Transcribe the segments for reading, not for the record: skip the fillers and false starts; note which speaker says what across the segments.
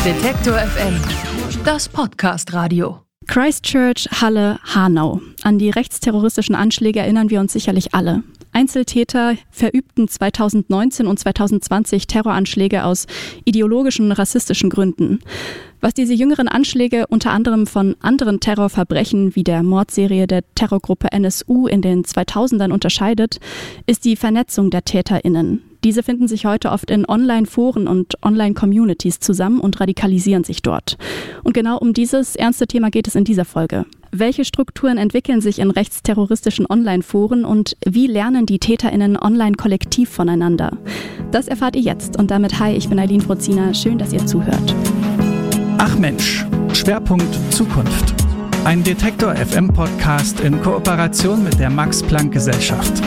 Speaker 1: Detektor FM, das Podcast-Radio.
Speaker 2: Christchurch, Halle, Hanau. An die rechtsterroristischen Anschläge erinnern wir uns sicherlich alle. Einzeltäter verübten 2019 und 2020 Terroranschläge aus ideologischen, rassistischen Gründen. Was diese jüngeren Anschläge unter anderem von anderen Terrorverbrechen wie der Mordserie der Terrorgruppe NSU in den 2000ern unterscheidet, ist die Vernetzung der TäterInnen. Diese finden sich heute oft in Online-Foren und Online-Communities zusammen und radikalisieren sich dort. Und genau um dieses ernste Thema geht es in dieser Folge. Welche Strukturen entwickeln sich in rechtsterroristischen Online-Foren und wie lernen die TäterInnen online kollektiv voneinander? Das erfahrt ihr jetzt. Und damit hi, ich bin Aileen Frozina. Schön, dass ihr zuhört.
Speaker 3: Ach Mensch, Schwerpunkt Zukunft. Ein Detektor FM Podcast in Kooperation mit der Max-Planck-Gesellschaft.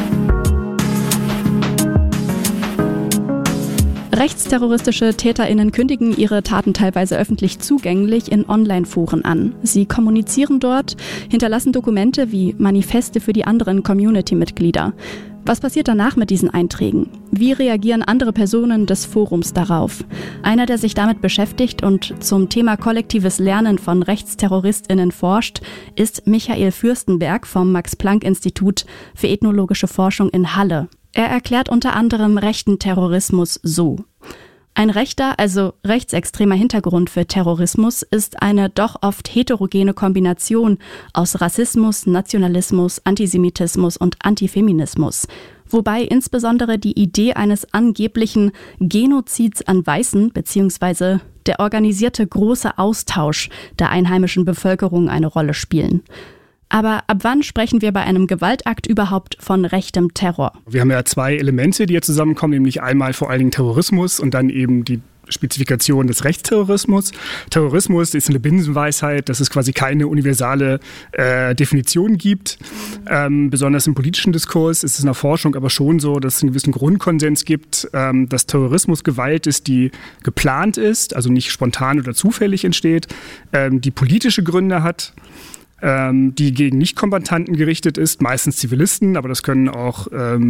Speaker 2: Rechtsterroristische TäterInnen kündigen ihre Taten teilweise öffentlich zugänglich in Online-Foren an. Sie kommunizieren dort, hinterlassen Dokumente wie Manifeste für die anderen Community-Mitglieder. Was passiert danach mit diesen Einträgen? Wie reagieren andere Personen des Forums darauf? Einer, der sich damit beschäftigt und zum Thema kollektives Lernen von RechtsterroristInnen forscht, ist Michael Fürstenberg vom Max-Planck-Institut für ethnologische Forschung in Halle. Er erklärt unter anderem rechten Terrorismus so: Ein rechter, also rechtsextremer Hintergrund für Terrorismus ist eine doch oft heterogene Kombination aus Rassismus, Nationalismus, Antisemitismus und Antifeminismus, wobei insbesondere die Idee eines angeblichen Genozids an Weißen bzw. der organisierte große Austausch der einheimischen Bevölkerung eine Rolle spielen. Aber ab wann sprechen wir bei einem Gewaltakt überhaupt von rechtem Terror?
Speaker 4: Wir haben ja zwei Elemente, die hier zusammenkommen, nämlich einmal vor allen Dingen Terrorismus und dann eben die Spezifikation des Rechtsterrorismus. Terrorismus ist eine Binsenweisheit, dass es quasi keine universale Definition gibt. Besonders im politischen Diskurs ist es in der Forschung aber schon so, dass es einen gewissen Grundkonsens gibt, dass Terrorismus Gewalt ist, die geplant ist, also nicht spontan oder zufällig entsteht, die politische Gründe hat, die gegen Nichtkombattanten gerichtet ist, meistens Zivilisten, aber das können auch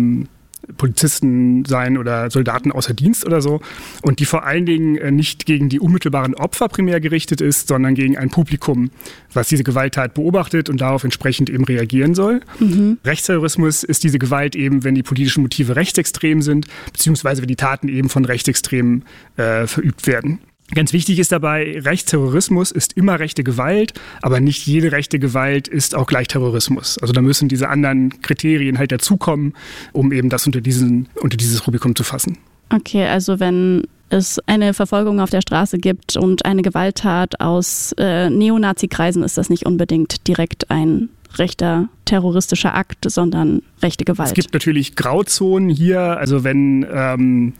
Speaker 4: Polizisten sein oder Soldaten außer Dienst oder so, und die vor allen Dingen nicht gegen die unmittelbaren Opfer primär gerichtet ist, sondern gegen ein Publikum, was diese Gewalttat beobachtet und darauf entsprechend eben reagieren soll. Rechtsterrorismus ist diese Gewalt eben, wenn die politischen Motive rechtsextrem sind, beziehungsweise wenn die Taten eben von Rechtsextremen verübt werden. Ganz wichtig ist dabei, Rechtsterrorismus ist immer rechte Gewalt, aber nicht jede rechte Gewalt ist auch gleich Terrorismus. Also da müssen diese anderen Kriterien halt dazukommen, um eben das unter dieses Rubrikum zu fassen.
Speaker 2: Okay, also wenn es eine Verfolgung auf der Straße gibt und eine Gewalttat aus Neonazi-Kreisen, ist das nicht unbedingt direkt ein rechter terroristischer Akt, sondern rechte Gewalt.
Speaker 4: Es gibt natürlich Grauzonen hier, also wenn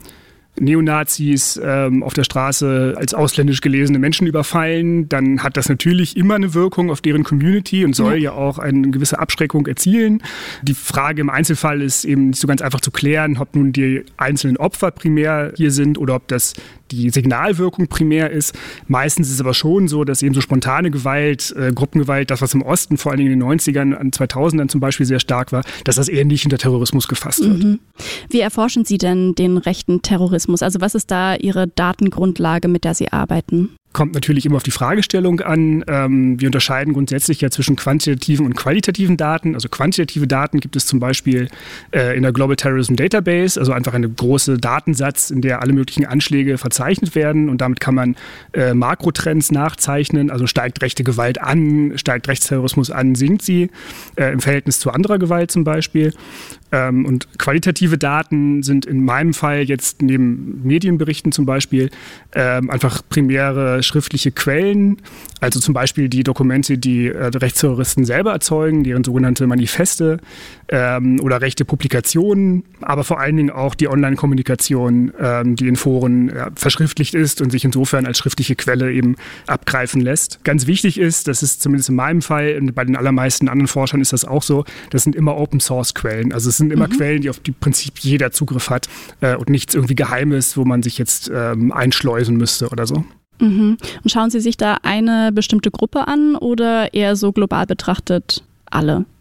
Speaker 4: Neonazis auf der Straße als ausländisch gelesene Menschen überfallen, dann hat das natürlich immer eine Wirkung auf deren Community und soll ja auch eine gewisse Abschreckung erzielen. Die Frage im Einzelfall ist eben nicht so ganz einfach zu klären, ob nun die einzelnen Opfer primär hier sind oder ob das die Signalwirkung primär ist. Meistens ist es aber schon so, dass eben so spontane Gewalt, Gruppengewalt, das was im Osten vor allen Dingen in den 90ern, an 2000ern zum Beispiel sehr stark war, dass das eher nicht unter Terrorismus gefasst wird.
Speaker 2: Wie erforschen Sie denn den rechten Terrorismus? Also was ist da Ihre Datengrundlage, mit der Sie arbeiten?
Speaker 4: Kommt natürlich immer auf die Fragestellung an. Wir unterscheiden grundsätzlich ja zwischen quantitativen und qualitativen Daten. Also quantitative Daten gibt es zum Beispiel in der Global Terrorism Database, also einfach eine große Datensatz, in der alle möglichen Anschläge verzeichnet werden, und damit kann man Makrotrends nachzeichnen. Also steigt rechte Gewalt an, steigt Rechtsterrorismus an, sinkt sie im Verhältnis zu anderer Gewalt zum Beispiel. Und qualitative Daten sind in meinem Fall jetzt neben Medienberichten zum Beispiel einfach primäre schriftliche Quellen, also zum Beispiel die Dokumente, die Rechtsterroristen selber erzeugen, deren sogenannte Manifeste oder rechte Publikationen, aber vor allen Dingen auch die Online-Kommunikation, die in Foren verschriftlicht ist und sich insofern als schriftliche Quelle eben abgreifen lässt. Ganz wichtig ist, das ist zumindest in meinem Fall, und bei den allermeisten anderen Forschern ist das auch so, das sind immer Open-Source-Quellen. Also es sind immer Quellen, die auf die Prinzip jeder Zugriff hat und nichts irgendwie Geheimes, wo man sich jetzt einschleusen müsste oder so.
Speaker 2: Und schauen Sie sich da eine bestimmte Gruppe an oder eher so global betrachtet alle?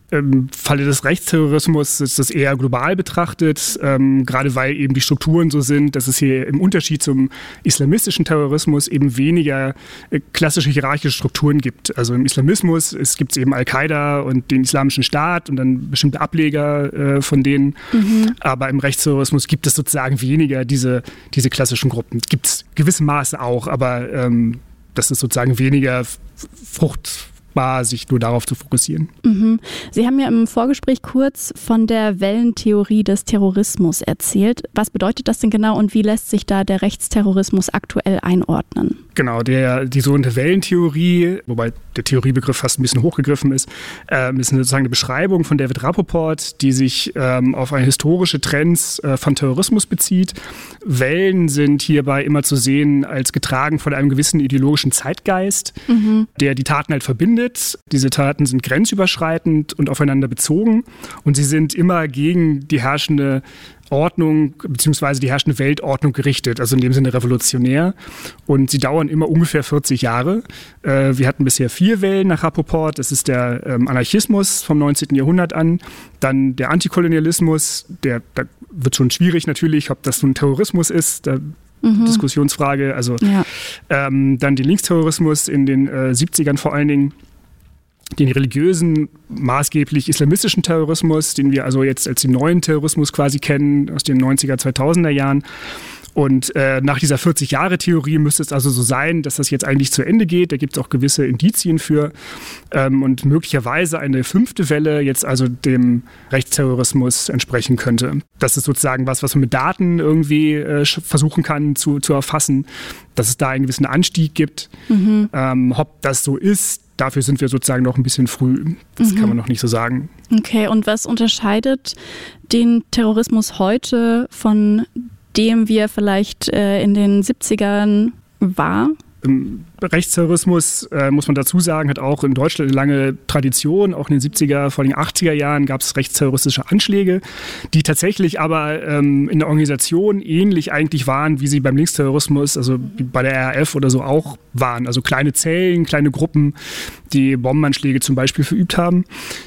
Speaker 4: Im Falle des Rechtsterrorismus ist das eher global betrachtet, gerade weil eben die Strukturen so sind, dass es hier im Unterschied zum islamistischen Terrorismus eben weniger klassische hierarchische Strukturen gibt. Also im Islamismus gibt es eben Al-Qaida und den Islamischen Staat und dann bestimmte Ableger von denen. Aber im Rechtsterrorismus gibt es sozusagen weniger diese klassischen Gruppen. Gibt es gewissem Maße auch, aber das ist sozusagen weniger fruchtbar, sich nur darauf zu fokussieren.
Speaker 2: Sie haben ja im Vorgespräch kurz von der Wellentheorie des Terrorismus erzählt. Was bedeutet das denn genau und wie lässt sich da der Rechtsterrorismus aktuell einordnen?
Speaker 4: Genau, die sogenannte Wellentheorie, wobei der Theoriebegriff fast ein bisschen hochgegriffen ist sozusagen eine Beschreibung von David Rapoport, die sich auf eine historische Trends von Terrorismus bezieht. Wellen sind hierbei immer zu sehen als getragen von einem gewissen ideologischen Zeitgeist, der die Taten halt verbindet. Diese Taten sind grenzüberschreitend und aufeinander bezogen und sie sind immer gegen die herrschende Ordnung bzw. die herrschende Weltordnung gerichtet, also in dem Sinne revolutionär. Und sie dauern immer ungefähr 40 Jahre. Wir hatten bisher 4 Wellen nach Rapoport. Das ist der Anarchismus vom 19. Jahrhundert an, dann der Antikolonialismus, da wird schon schwierig natürlich, ob das nun Terrorismus ist, Diskussionsfrage. Also dann den Linksterrorismus in den 70ern vor allen Dingen, den religiösen, maßgeblich islamistischen Terrorismus, den wir also jetzt als den neuen Terrorismus quasi kennen, aus den 90er, 2000er Jahren. Und nach dieser 40-Jahre-Theorie müsste es also so sein, dass das jetzt eigentlich zu Ende geht. Da gibt es auch gewisse Indizien für. Und möglicherweise eine 5. Welle jetzt also dem Rechtsterrorismus entsprechen könnte. Das ist sozusagen was man mit Daten irgendwie versuchen kann zu erfassen, dass es da einen gewissen Anstieg gibt. Ob das so ist, dafür sind wir sozusagen noch ein bisschen früh. Das kann man noch nicht so sagen.
Speaker 2: Okay, und was unterscheidet den Terrorismus heute von dem wir vielleicht in den 70ern war?
Speaker 4: Rechtsterrorismus, muss man dazu sagen, hat auch in Deutschland eine lange Tradition. Auch in den 70er, vor allem 80er Jahren gab es rechtsterroristische Anschläge, die tatsächlich aber in der Organisation ähnlich eigentlich waren, wie sie beim Linksterrorismus, also bei der RAF oder so auch waren. Also kleine Zellen, kleine Gruppen, die Bombenanschläge zum Beispiel verübt haben.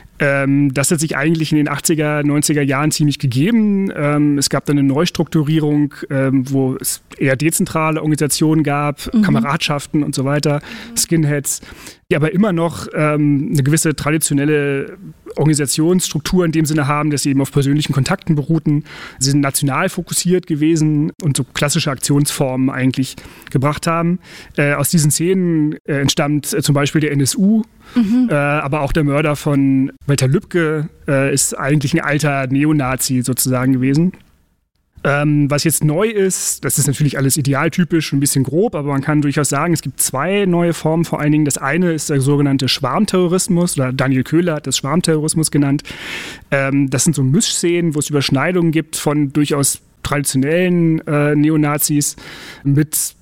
Speaker 4: Das hat sich eigentlich in den 80er, 90er Jahren ziemlich gegeben. Es gab dann eine Neustrukturierung, wo es eher dezentrale Organisationen gab, Kameradschaften und so weiter, Skinheads, die aber immer noch eine gewisse traditionelle Organisationsstruktur in dem Sinne haben, dass sie eben auf persönlichen Kontakten beruhten. Sie sind national fokussiert gewesen und so klassische Aktionsformen eigentlich gebracht haben. Aus diesen Szenen entstammt zum Beispiel der NSU, aber auch der Mörder von Walter Lübcke ist eigentlich ein alter Neonazi sozusagen gewesen. Was jetzt neu ist, das ist natürlich alles idealtypisch, ein bisschen grob, aber man kann durchaus sagen, es gibt 2 neue Formen vor allen Dingen. Das eine ist der sogenannte Schwarmterrorismus, oder Daniel Köhler hat das Schwarmterrorismus genannt. Das sind so Mischszenen, wo es Überschneidungen gibt von durchaus traditionellen Neonazis mit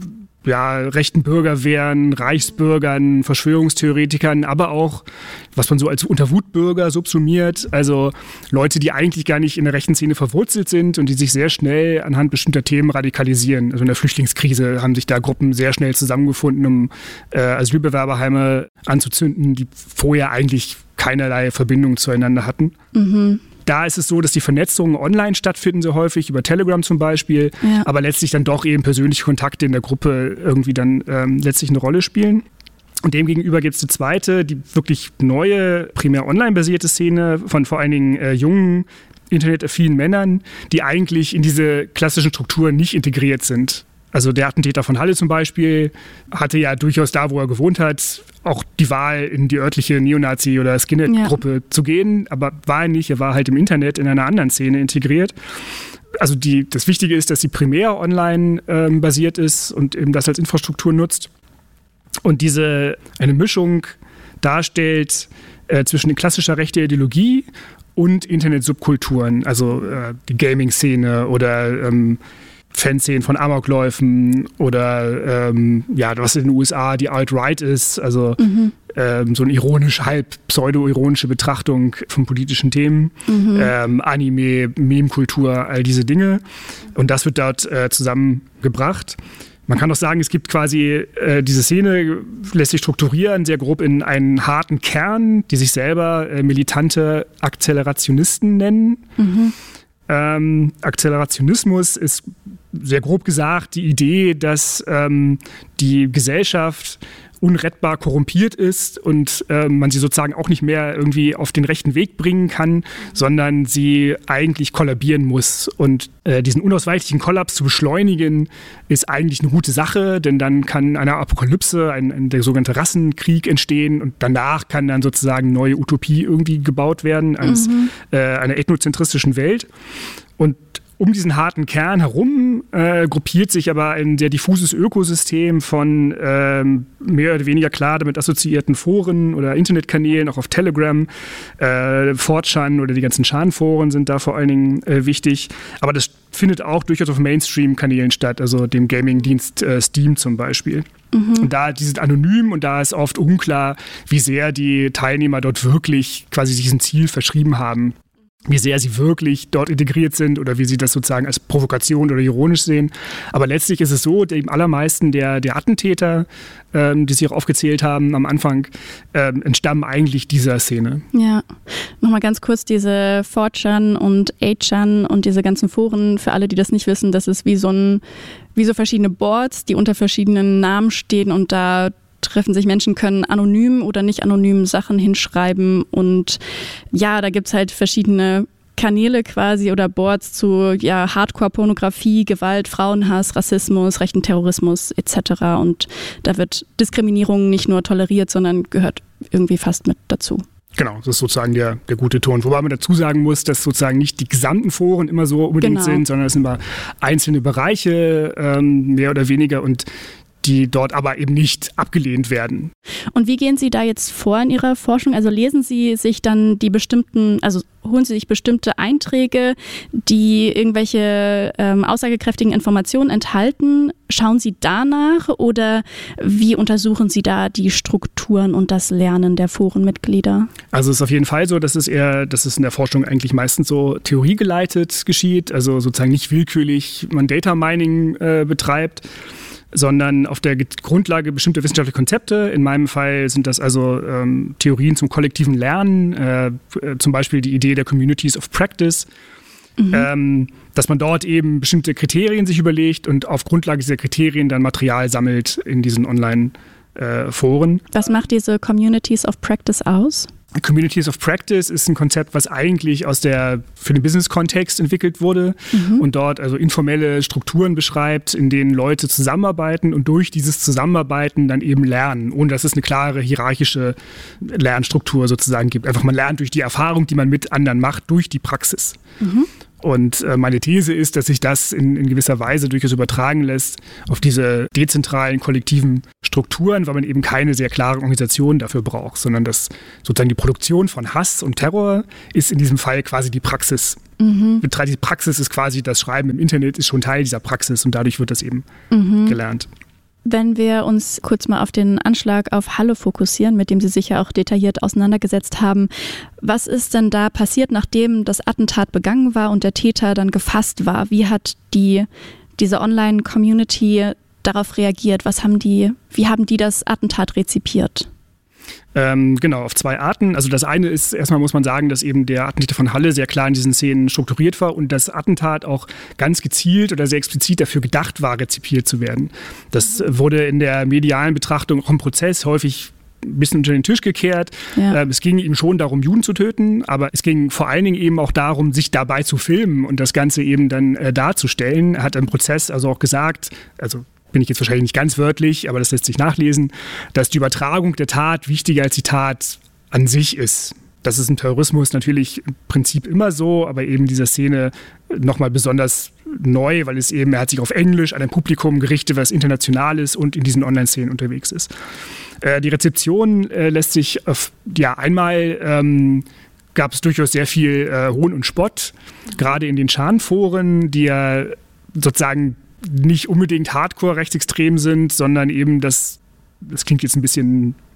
Speaker 4: rechten Bürgerwehren, Reichsbürgern, Verschwörungstheoretikern, aber auch, was man so als Unterwutbürger subsumiert, also Leute, die eigentlich gar nicht in der rechten Szene verwurzelt sind und die sich sehr schnell anhand bestimmter Themen radikalisieren. Also in der Flüchtlingskrise haben sich da Gruppen sehr schnell zusammengefunden, um Asylbewerberheime anzuzünden, die vorher eigentlich keinerlei Verbindung zueinander hatten. Da ist es so, dass die Vernetzungen online stattfinden, sehr häufig, über Telegram zum Beispiel, aber letztlich dann doch eben persönliche Kontakte in der Gruppe irgendwie dann letztlich eine Rolle spielen. Und demgegenüber gibt es eine zweite, die wirklich neue, primär online basierte Szene von vor allen Dingen jungen, internetaffinen Männern, die eigentlich in diese klassischen Strukturen nicht integriert sind. Also der Attentäter von Halle zum Beispiel hatte ja durchaus da, wo er gewohnt hat, auch die Wahl, in die örtliche Neonazi- oder Skinhead-Gruppe zu gehen, aber war er nicht. Er war halt im Internet in einer anderen Szene integriert. Also das Wichtige ist, dass sie primär online basiert ist und eben das als Infrastruktur nutzt. Und eine Mischung darstellt zwischen klassischer rechter Ideologie und Internet-Subkulturen, also die Gaming-Szene oder Fanszenen von Amokläufen oder was in den USA die Alt-Right ist, also so eine halb pseudo-ironische Betrachtung von politischen Themen, Anime, Meme-Kultur, all diese Dinge. Und das wird dort zusammengebracht. Man kann auch sagen, es gibt quasi, diese Szene lässt sich strukturieren, sehr grob in einen harten Kern, die sich selber militante Akzelerationisten nennen. Akzelerationismus ist sehr grob gesagt die Idee, dass die Gesellschaft unrettbar korrumpiert ist und man sie sozusagen auch nicht mehr irgendwie auf den rechten Weg bringen kann, sondern sie eigentlich kollabieren muss. Und diesen unausweichlichen Kollaps zu beschleunigen, ist eigentlich eine gute Sache, denn dann kann eine Apokalypse, der sogenannte Rassenkrieg entstehen und danach kann dann sozusagen neue Utopie irgendwie gebaut werden, einer ethnozentristischen Welt. Und um diesen harten Kern herum gruppiert sich aber ein sehr diffuses Ökosystem von mehr oder weniger klar damit assoziierten Foren oder Internetkanälen, auch auf Telegram, 4chan oder die ganzen Chan-Foren sind da vor allen Dingen wichtig. Aber das findet auch durchaus auf Mainstream-Kanälen statt, also dem Gaming-Dienst Steam zum Beispiel. Und die sind anonym und da ist oft unklar, wie sehr die Teilnehmer dort wirklich quasi sich ein Ziel verschrieben haben. Wie sehr sie wirklich dort integriert sind oder wie sie das sozusagen als Provokation oder ironisch sehen. Aber letztlich ist es so, die allermeisten der Attentäter, die Sie auch aufgezählt haben am Anfang, entstammen eigentlich dieser Szene.
Speaker 2: Ja, nochmal ganz kurz diese 4chan und 8chan und diese ganzen Foren, für alle, die das nicht wissen, das ist wie so verschiedene Boards, die unter verschiedenen Namen stehen und da treffen sich Menschen, können anonym oder nicht anonym Sachen hinschreiben und ja, da gibt's halt verschiedene Kanäle quasi oder Boards zu Hardcore-Pornografie, Gewalt, Frauenhass, Rassismus, rechten Terrorismus etc. Und da wird Diskriminierung nicht nur toleriert, sondern gehört irgendwie fast mit dazu.
Speaker 4: Genau, das ist sozusagen der gute Ton. Wobei man dazu sagen muss, dass sozusagen nicht die gesamten Foren immer so unbedingt sind, sondern es sind immer einzelne Bereiche, mehr oder weniger und die dort aber eben nicht abgelehnt werden.
Speaker 2: Und wie gehen Sie da jetzt vor in Ihrer Forschung? Also lesen Sie sich dann holen Sie sich bestimmte Einträge, die irgendwelche aussagekräftigen Informationen enthalten? Schauen Sie danach oder wie untersuchen Sie da die Strukturen und das Lernen der Forenmitglieder? Also
Speaker 4: es ist auf jeden Fall so, dass es in der Forschung eigentlich meistens so theoriegeleitet geschieht, also sozusagen nicht willkürlich man Data Mining betreibt, sondern auf der Grundlage bestimmter wissenschaftlicher Konzepte. In meinem Fall sind das also Theorien zum kollektiven Lernen, zum Beispiel die Idee der Communities of Practice, dass man dort eben bestimmte Kriterien sich überlegt und auf Grundlage dieser Kriterien dann Material sammelt in diesen Online-Foren.
Speaker 2: Was macht diese Communities of Practice aus?
Speaker 4: Communities of Practice ist ein Konzept, was eigentlich für den Business-Kontext entwickelt wurde und dort also informelle Strukturen beschreibt, in denen Leute zusammenarbeiten und durch dieses Zusammenarbeiten dann eben lernen, ohne dass es eine klare hierarchische Lernstruktur sozusagen gibt. Einfach man lernt durch die Erfahrung, die man mit anderen macht, durch die Praxis. Und meine These ist, dass sich das in gewisser Weise durchaus übertragen lässt auf diese dezentralen, kollektiven Strukturen, weil man eben keine sehr klare Organisation dafür braucht, sondern dass sozusagen die Produktion von Hass und Terror ist in diesem Fall quasi die Praxis. Die Praxis ist quasi das Schreiben im Internet, ist schon Teil dieser Praxis und dadurch wird das eben gelernt.
Speaker 2: Wenn wir uns kurz mal auf den Anschlag auf Halle fokussieren, mit dem Sie sich ja auch detailliert auseinandergesetzt haben, was ist denn da passiert, nachdem das Attentat begangen war und der Täter dann gefasst war? Wie hat diese Online-Community darauf reagiert? Wie haben die das Attentat rezipiert?
Speaker 4: Genau, auf zwei Arten. Also das eine ist, erstmal muss man sagen, dass eben der Attentäter von Halle sehr klar in diesen Szenen strukturiert war und das Attentat auch ganz gezielt oder sehr explizit dafür gedacht war, rezipiert zu werden. Das wurde in der medialen Betrachtung auch im Prozess häufig ein bisschen unter den Tisch gekehrt. Ja. Es ging ihm schon darum, Juden zu töten, aber es ging vor allen Dingen eben auch darum, sich dabei zu filmen und das Ganze eben dann darzustellen. Er hat im Prozess also auch gesagt, also bin ich jetzt wahrscheinlich nicht ganz wörtlich, aber das lässt sich nachlesen, dass die Übertragung der Tat wichtiger als die Tat an sich ist. Das ist im Terrorismus natürlich im Prinzip immer so, aber eben in dieser Szene nochmal besonders neu, weil er hat sich auf Englisch an ein Publikum gerichtet, was international ist und in diesen Online-Szenen unterwegs ist. Die Rezeption lässt sich einmal gab es durchaus sehr viel Hohn und Spott, gerade in den Chan-Foren, die ja sozusagen nicht unbedingt hardcore rechtsextrem sind, sondern eben das klingt jetzt ein bisschen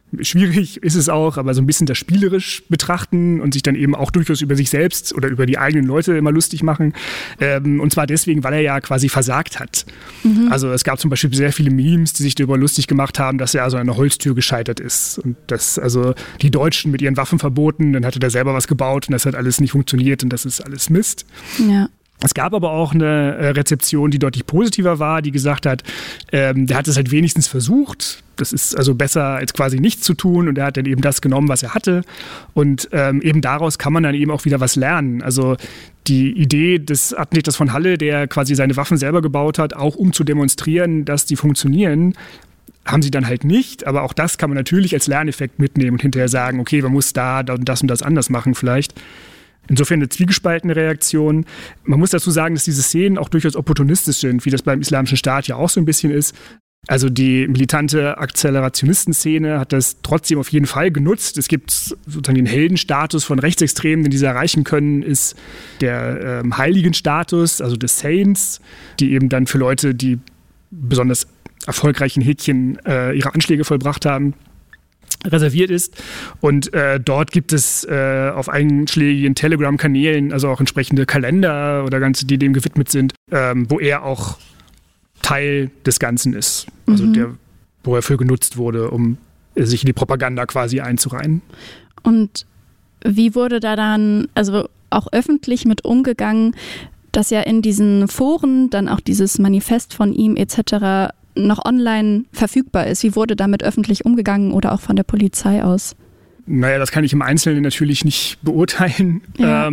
Speaker 4: schwierig ist es auch, aber so ein bisschen das spielerisch betrachten und sich dann eben auch durchaus über sich selbst oder über die eigenen Leute immer lustig machen. Und zwar deswegen, weil er ja quasi versagt hat. Also es gab zum Beispiel sehr viele Memes, die sich darüber lustig gemacht haben, dass er also an einer Holztür gescheitert ist. Und dass also die Deutschen mit ihren Waffen verboten, dann hatte er selber was gebaut und das hat alles nicht funktioniert und das ist alles Mist.
Speaker 2: Ja.
Speaker 4: Es gab aber auch eine Rezeption, die deutlich positiver war, die gesagt hat, der hat es halt wenigstens versucht. Das ist also besser als quasi nichts zu tun und er hat dann eben das genommen, was er hatte und eben daraus kann man dann eben auch wieder was lernen. Also die Idee des Attentäters von Halle, der quasi seine Waffen selber gebaut hat, auch um zu demonstrieren, dass die funktionieren, haben sie dann halt nicht, aber auch das kann man natürlich als Lerneffekt mitnehmen und hinterher sagen, okay, man muss da das und das anders machen vielleicht. Insofern eine zwiegespaltene Reaktion. Man muss dazu sagen, dass diese Szenen auch durchaus opportunistisch sind, wie das beim Islamischen Staat ja auch so ein bisschen ist. Also die militante Akzelerationisten-Szene hat das trotzdem auf jeden Fall genutzt. Es gibt sozusagen den Heldenstatus von Rechtsextremen, den diese erreichen können, ist der Heiligenstatus, also des Saints, die eben dann für Leute, die besonders erfolgreichen Häkchen ihre Anschläge vollbracht haben, reserviert ist. Und dort gibt es auf einschlägigen Telegram-Kanälen also auch entsprechende Kalender oder ganze, die dem gewidmet sind, wo er auch Teil des Ganzen ist. Also wo er für genutzt wurde, um sich in die Propaganda quasi einzureihen.
Speaker 2: Und wie wurde da dann also auch öffentlich mit umgegangen, dass ja in diesen Foren dann auch dieses Manifest von ihm etc. noch online verfügbar ist? Wie wurde damit öffentlich umgegangen oder auch von der Polizei aus?
Speaker 4: Naja, das kann ich im Einzelnen natürlich nicht beurteilen. Ja.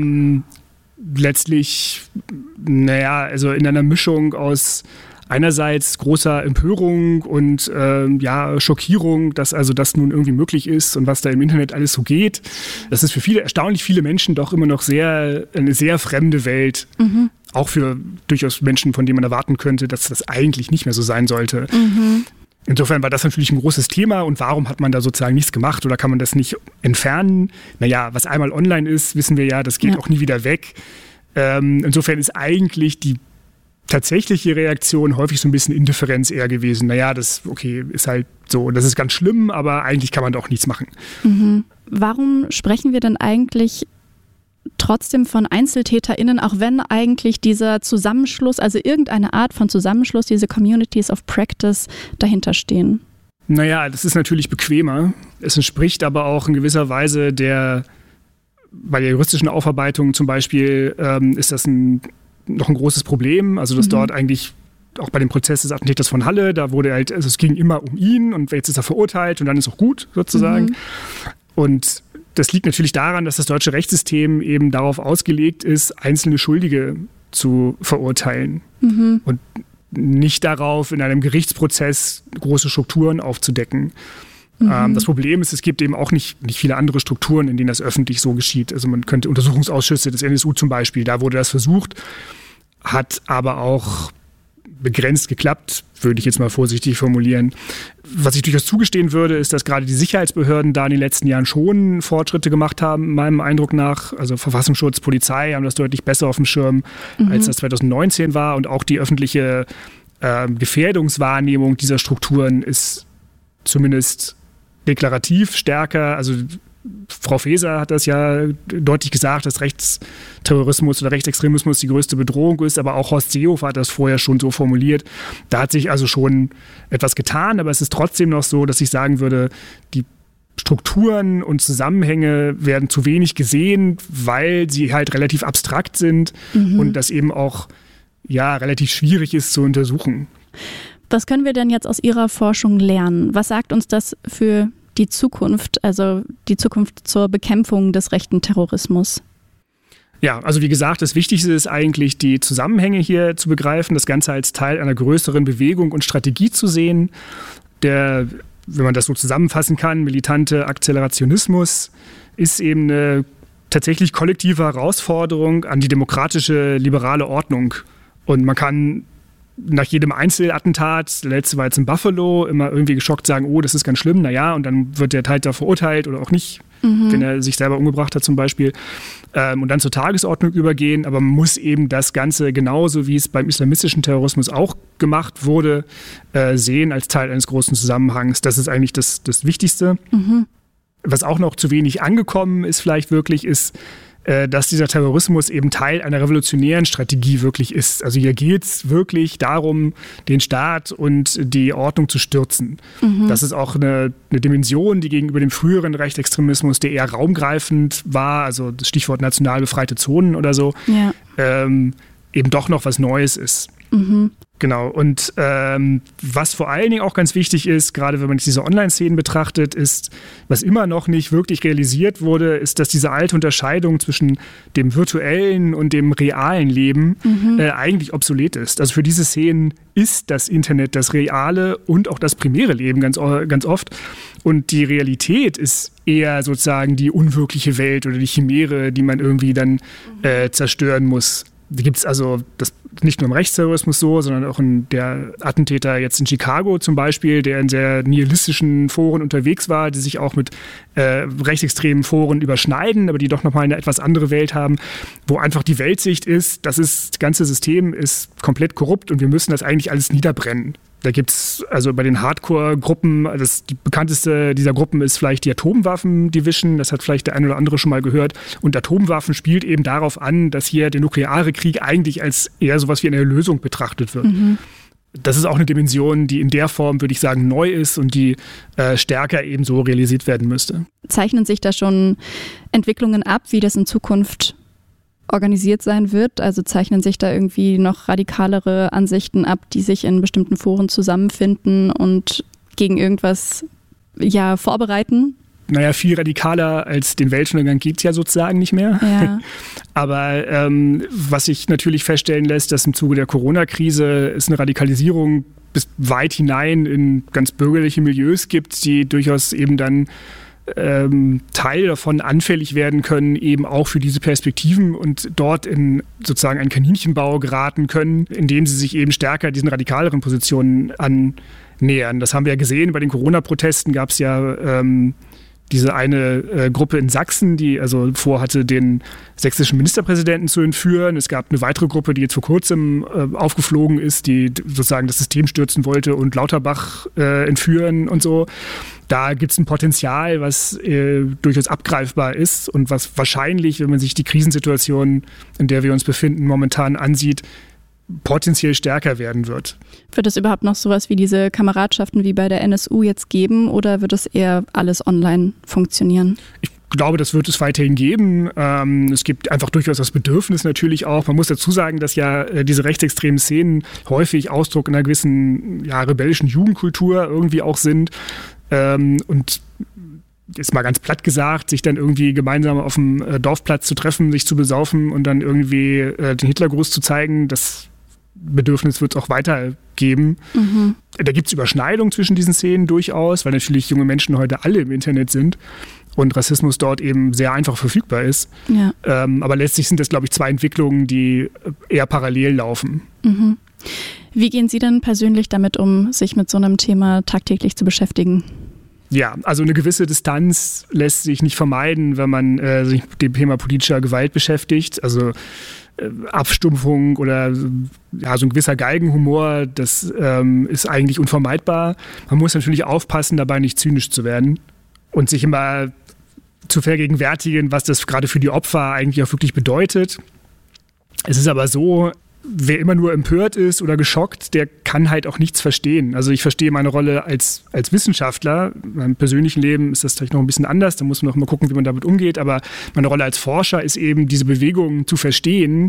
Speaker 4: Letztlich, also in einer Mischung aus einerseits großer Empörung und Schockierung, dass also das nun irgendwie möglich ist und was da im Internet alles so geht. Das ist für erstaunlich viele Menschen doch immer noch eine sehr fremde Welt. Auch für durchaus Menschen, von denen man erwarten könnte, dass das eigentlich nicht mehr so sein sollte. Insofern war das natürlich ein großes Thema und warum hat man da sozusagen nichts gemacht oder kann man das nicht entfernen? Naja, was einmal online ist, wissen wir ja, das geht auch nie wieder weg. Insofern ist eigentlich die tatsächliche Reaktion häufig so ein bisschen Indifferenz eher gewesen. Naja, das ist halt so, das ist ganz schlimm, aber eigentlich kann man doch nichts machen.
Speaker 2: Warum sprechen wir denn eigentlich trotzdem von EinzeltäterInnen, auch wenn eigentlich dieser Zusammenschluss, also irgendeine Art von Zusammenschluss, diese Communities of Practice dahinter stehen?
Speaker 4: Naja, das ist natürlich bequemer. Es entspricht aber auch in gewisser Weise bei der juristischen Aufarbeitung zum Beispiel, ist das noch ein großes Problem. Also dass dort eigentlich auch bei dem Prozess des Attentäters von Halle, da wurde halt, also es ging immer um ihn und jetzt ist er verurteilt und dann ist auch gut sozusagen. Und das liegt natürlich daran, dass das deutsche Rechtssystem eben darauf ausgelegt ist, einzelne Schuldige zu verurteilen und nicht darauf, in einem Gerichtsprozess große Strukturen aufzudecken. Das Problem ist, es gibt eben auch nicht viele andere Strukturen, in denen das öffentlich so geschieht. Also man könnte Untersuchungsausschüsse des NSU zum Beispiel, da wurde das versucht, hat aber auch begrenzt geklappt, würde ich jetzt mal vorsichtig formulieren. Was ich durchaus zugestehen würde, ist, dass gerade die Sicherheitsbehörden da in den letzten Jahren schon Fortschritte gemacht haben, meinem Eindruck nach. Also Verfassungsschutz, Polizei haben das deutlich besser auf dem Schirm, als das 2019 war. Und auch die öffentliche Gefährdungswahrnehmung dieser Strukturen ist zumindest deklarativ stärker. Also Frau Faeser hat das ja deutlich gesagt, dass Rechtsterrorismus oder Rechtsextremismus die größte Bedrohung ist, aber auch Horst Seehofer hat das vorher schon so formuliert. Da hat sich also schon etwas getan, aber es ist trotzdem noch so, dass ich sagen würde, die Strukturen und Zusammenhänge werden zu wenig gesehen, weil sie halt relativ abstrakt sind und das eben auch relativ schwierig ist zu untersuchen.
Speaker 2: Was können wir denn jetzt aus Ihrer Forschung lernen? Was sagt uns das für die Zukunft, also die Zukunft zur Bekämpfung des rechten Terrorismus?
Speaker 4: Ja, also wie gesagt, das Wichtigste ist eigentlich, die Zusammenhänge hier zu begreifen, das Ganze als Teil einer größeren Bewegung und Strategie zu sehen. Wenn man das so zusammenfassen kann, militante Akzelerationismus ist eben eine tatsächlich kollektive Herausforderung an die demokratische, liberale Ordnung. Und man kann nach jedem Einzelattentat, der letzte war jetzt in Buffalo, immer irgendwie geschockt sagen, oh, das ist ganz schlimm, naja, und dann wird der Täter verurteilt oder auch nicht, wenn er sich selber umgebracht hat zum Beispiel, und dann zur Tagesordnung übergehen, aber man muss eben das Ganze genauso, wie es beim islamistischen Terrorismus auch gemacht wurde, sehen als Teil eines großen Zusammenhangs. Das ist eigentlich das Wichtigste. Was auch noch zu wenig angekommen ist vielleicht wirklich, ist, dass dieser Terrorismus eben Teil einer revolutionären Strategie wirklich ist. Also hier geht es wirklich darum, den Staat und die Ordnung zu stürzen. Das ist auch eine Dimension, die gegenüber dem früheren Rechtsextremismus, der eher raumgreifend war, also das Stichwort national befreite Zonen oder so, eben doch noch was Neues ist. Genau, und was vor allen Dingen auch ganz wichtig ist, gerade wenn man diese Online-Szenen betrachtet, ist, was immer noch nicht wirklich realisiert wurde, ist, dass diese alte Unterscheidung zwischen dem virtuellen und dem realen Leben eigentlich obsolet ist. Also für diese Szenen ist das Internet das reale und auch das primäre Leben ganz oft. Und die Realität ist eher sozusagen die unwirkliche Welt oder die Chimäre, die man irgendwie dann zerstören muss. Da gibt es also das nicht nur im Rechtsterrorismus so, sondern auch der Attentäter jetzt in Chicago zum Beispiel, der in sehr nihilistischen Foren unterwegs war, die sich auch mit rechtsextremen Foren überschneiden, aber die doch nochmal eine etwas andere Welt haben, wo einfach die Weltsicht ist, das ganze System ist komplett korrupt und wir müssen das eigentlich alles niederbrennen. Da gibt es also bei den Hardcore-Gruppen, die bekannteste dieser Gruppen ist vielleicht die Atomwaffen-Division, das hat vielleicht der eine oder andere schon mal gehört. Und Atomwaffen spielt eben darauf an, dass hier der nukleare Krieg eigentlich als eher sowas wie eine Lösung betrachtet wird. Das ist auch eine Dimension, die in der Form, würde ich sagen, neu ist und die stärker eben so realisiert werden müsste.
Speaker 2: Zeichnen sich da schon Entwicklungen ab, wie das in Zukunft organisiert sein wird? Also zeichnen sich da irgendwie noch radikalere Ansichten ab, die sich in bestimmten Foren zusammenfinden und gegen irgendwas vorbereiten?
Speaker 4: Naja, viel radikaler als den Weltuntergang geht es ja sozusagen nicht mehr.
Speaker 2: Ja.
Speaker 4: Aber was sich natürlich feststellen lässt, dass im Zuge der Corona-Krise es eine Radikalisierung bis weit hinein in ganz bürgerliche Milieus gibt, die durchaus eben dann Teil davon anfällig werden können, eben auch für diese Perspektiven und dort in sozusagen einen Kaninchenbau geraten können, indem sie sich eben stärker diesen radikaleren Positionen annähern. Das haben wir ja gesehen, bei den Corona-Protesten gab es ja diese eine Gruppe in Sachsen, die also vorhatte, den sächsischen Ministerpräsidenten zu entführen. Es gab eine weitere Gruppe, die jetzt vor kurzem aufgeflogen ist, die sozusagen das System stürzen wollte und Lauterbach entführen und so. Da gibt es ein Potenzial, was durchaus abgreifbar ist und was wahrscheinlich, wenn man sich die Krisensituation, in der wir uns befinden, momentan ansieht, potenziell stärker werden wird.
Speaker 2: Wird es überhaupt noch sowas wie diese Kameradschaften wie bei der NSU jetzt geben oder wird es eher alles online funktionieren?
Speaker 4: Ich glaube, das wird es weiterhin geben. Es gibt einfach durchaus das Bedürfnis natürlich auch. Man muss dazu sagen, dass ja diese rechtsextremen Szenen häufig Ausdruck einer gewissen rebellischen Jugendkultur irgendwie auch sind. Und jetzt mal ganz platt gesagt, sich dann irgendwie gemeinsam auf dem Dorfplatz zu treffen, sich zu besaufen und dann irgendwie den Hitlergruß zu zeigen, das Bedürfnis wird es auch weitergeben. Da gibt es Überschneidungen zwischen diesen Szenen durchaus, weil natürlich junge Menschen heute alle im Internet sind und Rassismus dort eben sehr einfach verfügbar ist. Ja. Aber letztlich sind das, glaube ich, zwei Entwicklungen, die eher parallel laufen.
Speaker 2: Wie gehen Sie denn persönlich damit um, sich mit so einem Thema tagtäglich zu beschäftigen?
Speaker 4: Ja, also eine gewisse Distanz lässt sich nicht vermeiden, wenn man sich mit dem Thema politischer Gewalt beschäftigt. Also Abstumpfung oder so ein gewisser Galgenhumor, das ist eigentlich unvermeidbar. Man muss natürlich aufpassen, dabei nicht zynisch zu werden und sich immer zu vergegenwärtigen, was das gerade für die Opfer eigentlich auch wirklich bedeutet. Es ist aber so, wer immer nur empört ist oder geschockt, der kann halt auch nichts verstehen. Also ich verstehe meine Rolle als Wissenschaftler. In meinem persönlichen Leben ist das vielleicht noch ein bisschen anders. Da muss man noch mal gucken, wie man damit umgeht. Aber meine Rolle als Forscher ist eben, diese Bewegungen zu verstehen.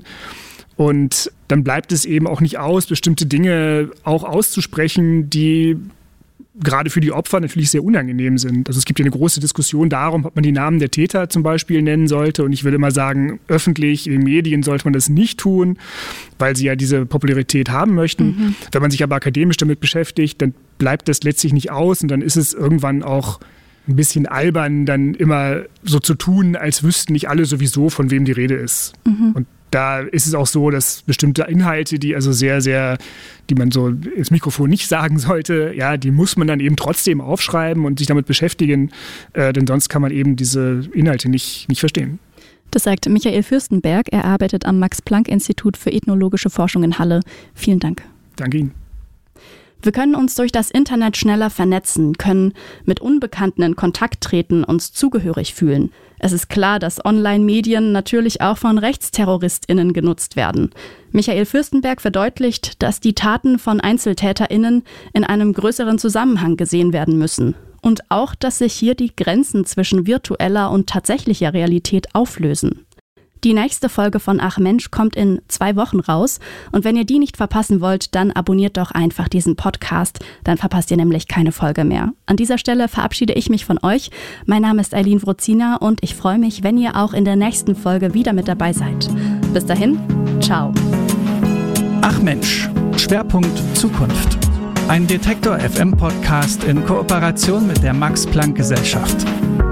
Speaker 4: Und dann bleibt es eben auch nicht aus, bestimmte Dinge auch auszusprechen, die gerade für die Opfer natürlich sehr unangenehm sind. Also es gibt ja eine große Diskussion darum, ob man die Namen der Täter zum Beispiel nennen sollte. Und ich würde immer sagen, öffentlich in den Medien sollte man das nicht tun, weil sie ja diese Popularität haben möchten. Wenn man sich aber akademisch damit beschäftigt, dann bleibt das letztlich nicht aus und dann ist es irgendwann auch ein bisschen albern, dann immer so zu tun, als wüssten nicht alle sowieso, von wem die Rede ist. Und Da ist es auch so, dass bestimmte Inhalte, die also die man so ins Mikrofon nicht sagen sollte, ja, die muss man dann eben trotzdem aufschreiben und sich damit beschäftigen, denn sonst kann man eben diese Inhalte nicht verstehen.
Speaker 2: Das sagt Michael Fürstenberg. Er arbeitet am Max-Planck-Institut für ethnologische Forschung in Halle. Vielen Dank.
Speaker 4: Danke Ihnen.
Speaker 2: Wir können uns durch das Internet schneller vernetzen, können mit Unbekannten in Kontakt treten, uns zugehörig fühlen. Es ist klar, dass Online-Medien natürlich auch von RechtsterroristInnen genutzt werden. Michael Fürstenberg verdeutlicht, dass die Taten von EinzeltäterInnen in einem größeren Zusammenhang gesehen werden müssen. Und auch, dass sich hier die Grenzen zwischen virtueller und tatsächlicher Realität auflösen. Die nächste Folge von Ach Mensch kommt in 2 Wochen raus. Und wenn ihr die nicht verpassen wollt, dann abonniert doch einfach diesen Podcast. Dann verpasst ihr nämlich keine Folge mehr. An dieser Stelle verabschiede ich mich von euch. Mein Name ist Eileen Wrozina und ich freue mich, wenn ihr auch in der nächsten Folge wieder mit dabei seid. Bis dahin, ciao.
Speaker 3: Ach Mensch, Schwerpunkt Zukunft. Ein Detektor FM Podcast in Kooperation mit der Max-Planck-Gesellschaft.